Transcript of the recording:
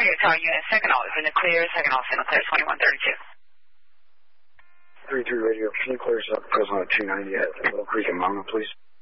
Radio Tower Unit, second all, in the clear, second all, signal clear, 2132. 33 Radio, can you clear us up Fresno at 290 at Little Creek and Mama, please?